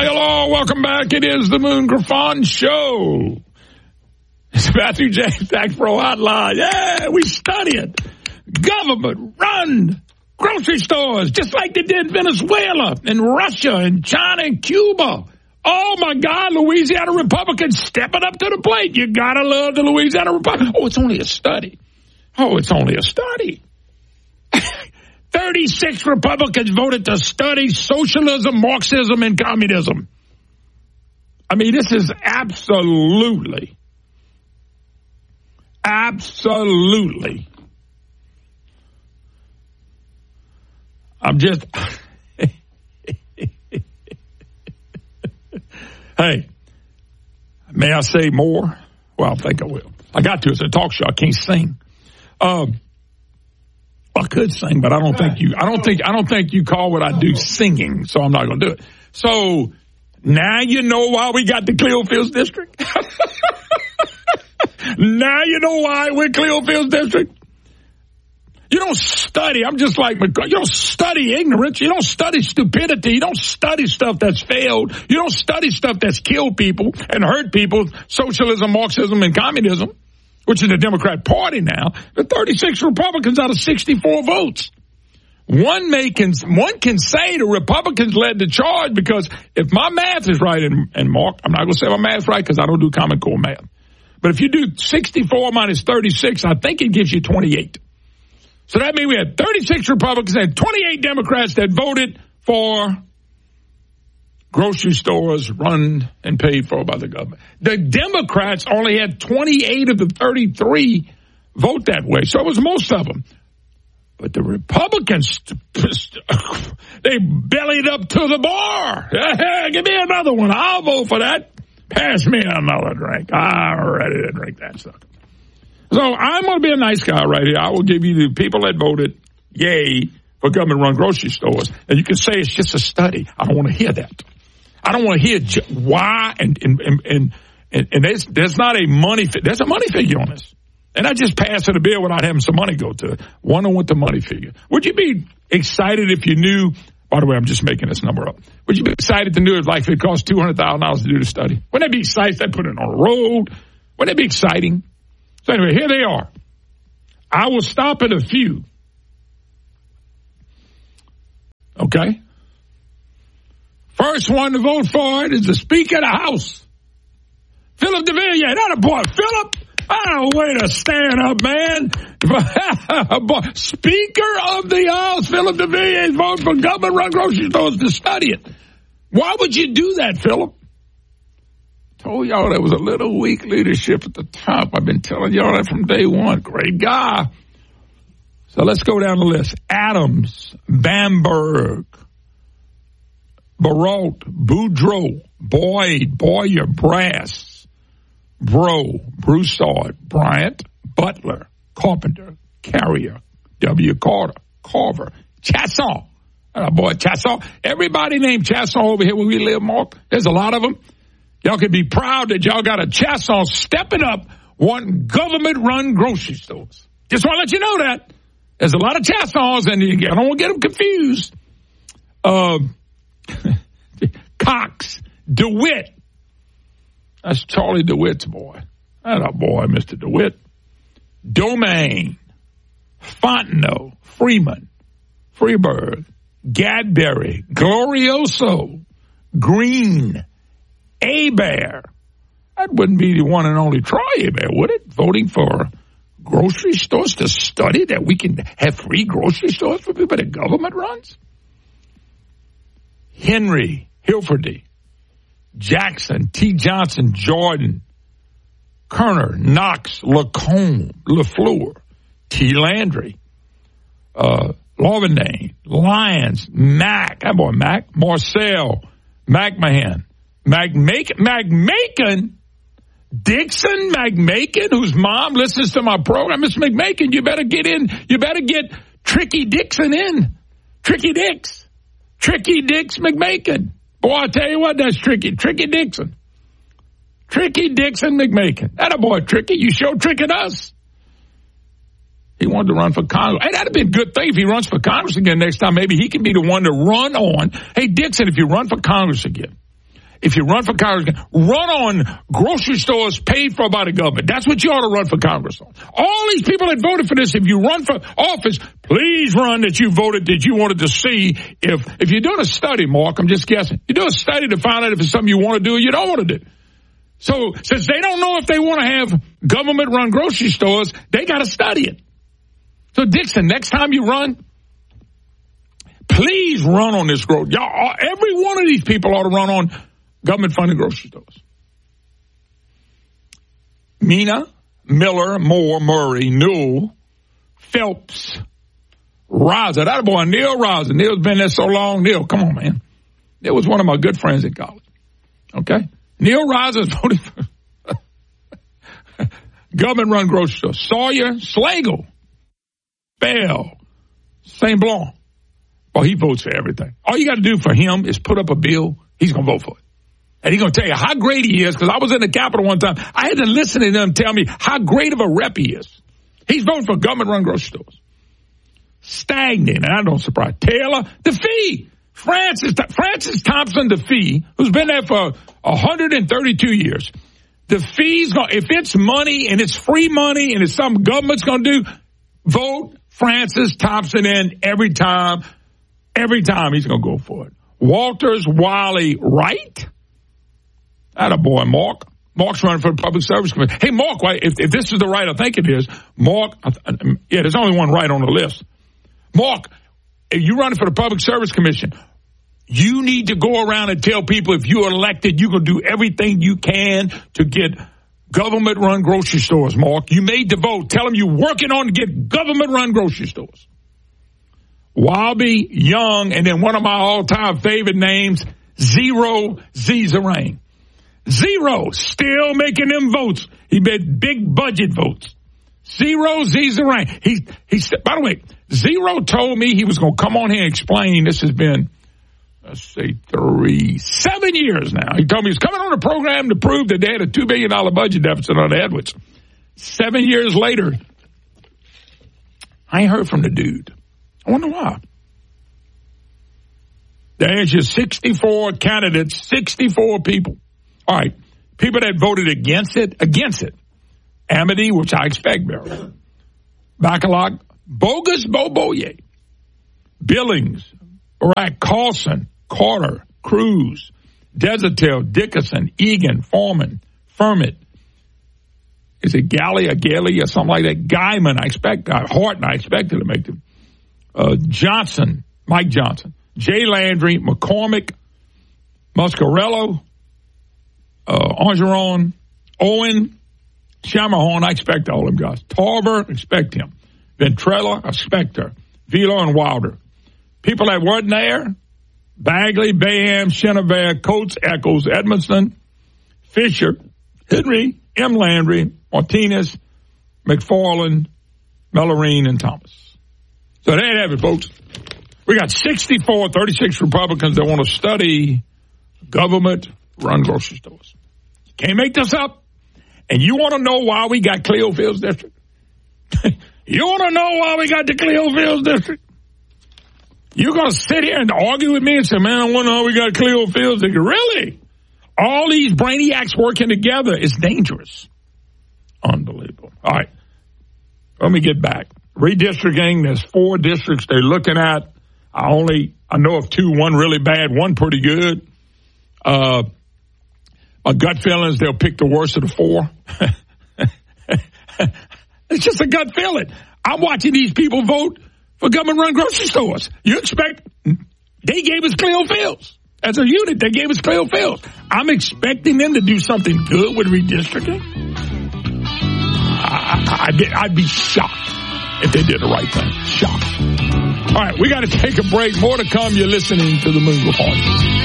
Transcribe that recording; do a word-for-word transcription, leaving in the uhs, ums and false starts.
hello, welcome back. It is the Moon Griffon Show. It's Matthew James Tax Pro Hotline. Yeah, we study it. Government run grocery stores, just like they did in Venezuela and Russia and China and Cuba. Oh, my God, Louisiana Republicans stepping up to the plate. You got to love the Louisiana Republicans. Oh, it's only a study. Oh, it's only a study. thirty-six Republicans voted to study socialism, Marxism, and communism. I mean, this is absolutely, absolutely. I'm just, hey, may I say more? Well, I think I will. I got to. It's a talk show. I can't sing. Um, I could sing, but I don't think you. I don't think. I don't think you call what I do singing. So I'm not going to do it. So now you know why we got the Clearfields District. Now you know why we're Clearfields District. You don't study. I'm just like McCarthy. You don't study ignorance. You don't study stupidity. You don't study stuff that's failed. You don't study stuff that's killed people and hurt people. Socialism, Marxism, and communism, which is the Democrat Party now. The thirty-six Republicans out of sixty-four votes. One may can one can say the Republicans led the charge because if my math is right, and, and Mark, I'm not going to say my math's right because I don't do Common Core math. But if you do sixty-four minus thirty-six, I think it gives you twenty-eight. So that means we had thirty-six Republicans and twenty-eight Democrats that voted for grocery stores run and paid for by the government. The Democrats only had twenty-eight of the thirty-three vote that way. So it was most of them. But the Republicans, they bellied up to the bar. Hey, give me another one. I'll vote for that. Pass me another drink. I'm ready to drink that stuff. So I'm going to be a nice guy right here. I will give you the people that voted yay for government-run grocery stores. And you can say it's just a study. I don't want to hear that. I don't want to hear j- why. And and and, and, and there's, there's not a money – there's a money figure on this. And I just passed a bill without having some money go to it. Wonder what the money figure. Would you be excited if you knew – by the way, I'm just making this number up. Would you be excited to know if, like, if it cost two hundred thousand dollars to do the study? Wouldn't that be exciting if they put it on a road? Wouldn't that be exciting? So anyway, here they are. I will stop at a few. Okay? First one to vote for it is the Speaker of the House, Philip DeVilliers. That a boy, Philip. Oh, way to stand up, man. Speaker of the House, Philip DeVilliers, vote for government-run grocery stores to study it. Why would you do that, Philip? Told y'all there was a little weak leadership at the top. I've been telling y'all that from day one. Great guy. So let's go down the list. Adams, Bamberg, Barrault, Boudreaux, Boyd, Boyer, Brass, Bro, Broussard, Bryant, Butler, Carpenter, Carrier, W. Carter, Carver, Chasson. Oh, boy, Chasson. Everybody named Chasson over here where we live, Mark. There's a lot of them. Y'all can be proud that y'all got a Chasson stepping up wanting government-run grocery stores. Just want to let you know that. There's a lot of Chassons, and you, I don't want to get them confused. Uh, Cox, DeWitt. That's Charlie DeWitt's boy. That a boy, Mister DeWitt. Domain, Fontenot, Freeman, Freeburg, Gadberry, Glorioso, Green, Hebert. That wouldn't be the one and only Troy Hebert, would it? Voting for grocery stores to study that we can have free grocery stores for people that government runs? Henry, Hilferty, Jackson, T. Johnson, Jordan, Kerner, Knox, Lacombe, LaFleur, T. Landry, uh, Lovendane, Lyons, Mack, that boy Mack, Marcel, McMahon, McMakin, McMakin, Dixon McMakin, whose mom listens to my program. Miss McMakin, you better get in. You better get Tricky Dixon in. Tricky Dix. Tricky Dix McMakin. Boy, I tell you what, that's Tricky. Tricky Dixon. Tricky Dixon McMakin. That a boy, Tricky. You show tricking us. He wanted to run for Congress. Hey, that'd be a good thing if he runs for Congress again next time. Maybe he can be the one to run on. Hey, Dixon, if you run for Congress again, if you run for Congress, run on grocery stores paid for by the government. That's what you ought to run for Congress on. All these people that voted for this, if you run for office, please run that you voted, that you wanted to see. If if you're doing a study, Mark, I'm just guessing, you do a study to find out if it's something you want to do or you don't want to do. So since they don't know if they want to have government-run grocery stores, they got to study it. So, Dixon, next time you run, please run on this growth. Y'all, every one of these people ought to run on government-funded grocery stores. Mina, Miller, Moore, Murray, Newell, Phelps, Reiser. That boy, Neil Reiser. Neil's been there so long. Neil, come on, man. Neil was one of my good friends in college. Okay? Neil Reiser's voted for government-run grocery stores. Sawyer, Slagle, Bell, Saint Blanc. Well, he votes for everything. All you got to do for him is put up a bill. He's going to vote for it. And he's going to tell you how great he is, because I was in the Capitol one time. I had to listen to them tell me how great of a rep he is. He's voting for government-run grocery stores. Stagnant, and I don't surprise. Taylor, DeFee. Francis, Francis Thompson DeFee, who's been there for one hundred thirty-two years. DeFee's going, if it's money and it's free money and it's something government's going to do, vote Francis Thompson in every time. Every time he's going to go for it. Walters, Wiley, Wright. Atta boy, Mark. Mark's running for the Public Service Commission. Hey, Mark, if, if this is the right, I think it is. Mark, yeah, there's only one right on the list. Mark, if you're running for the Public Service Commission, you need to go around and tell people if you're elected, you're going to do everything you can to get government-run grocery stores, Mark. You made the vote. Tell them you're working on to get government-run grocery stores. Wilby, Young, and then one of my all-time favorite names, Zero Zizarain. Zero, still making them votes. He made big budget votes. Zero Zizarain. He, he said, by the way, Zero told me he was going to come on here and explain. This has been, let's see, three, seven years now. He told me he's coming on a program to prove that they had a two billion dollars budget deficit on Edwards. Seven years later, I ain't heard from the dude. I wonder why. There's your sixty-four candidates, sixty-four people. All right, people that voted against it, against it. Amity, which I expect, Barry. Bacalog, Bogus Boboye. Billings, Barack Carlson, Carter, Cruz, Desertel, Dickerson, Egan, Foreman, Furman. Is it Galley or Galley or something like that? Guyman, I expect. Uh, Horton, I expected to make them. Uh, Johnson, Mike Johnson, Jay Landry, McCormick, Muscarello, uh, Angeron, Owen, Shamahorn, I expect all them guys. Tarver, expect him. Ventrella, I expect her. Velo and Wilder. People that weren't there, Bagley, Bayham, Chenevert, Coates, Eccles, Edmondson, Fisher, Henry, M. Landry, Martinez, McFarland, Mellarine, and Thomas. So there you have it, folks. We got sixty-four, thirty-six Republicans that want to study government-run grocery stores. Can't make this up. And you want to know why we got Cleo Fields District? You want to know why we got the Cleo Fields District? You're going to sit here and argue with me and say, man, I wonder how we got Cleo Fields District. Really? All these brainiacs working together is dangerous. Unbelievable. All right. Let me get back. Redistricting, there's four districts they're looking at. I only, I know of two, one really bad, one pretty good. Uh, my gut feeling is they'll pick the worst of the four. It's just a gut feeling. I'm watching these people vote for government-run grocery stores. You expect, they gave us Cleo Fields. As a unit, they gave us Cleo Fields. I'm expecting them to do something good with redistricting. I, I, I'd be shocked if they did the right thing. Shocked. All right, we got to take a break. More to come. You're listening to the Moon Report.